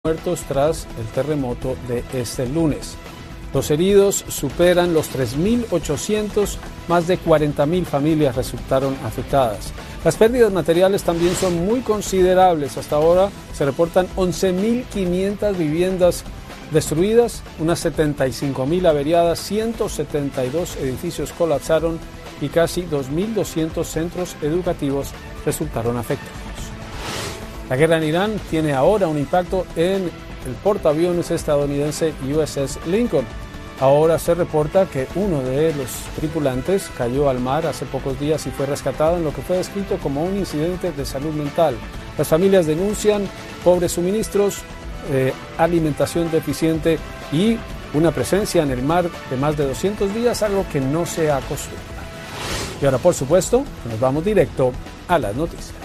muertos tras el terremoto de este lunes. Los heridos superan los 3.800, más de 40.000 familias resultaron afectadas. Las pérdidas materiales también son muy considerables. Hasta ahora se reportan 11.500 viviendas destruidas, unas 75.000 averiadas, 172 edificios colapsaron y casi 2.200 centros educativos resultaron afectados. La guerra en Irán tiene ahora un impacto en el portaaviones estadounidense USS Lincoln. Ahora se reporta que uno de los tripulantes cayó al mar hace pocos días y fue rescatado en lo que fue descrito como un incidente de salud mental. Las familias denuncian pobres suministros, alimentación deficiente y una presencia en el mar de más de 200 días, algo que no se acostumbra. Y ahora, por supuesto, nos vamos directo a las noticias.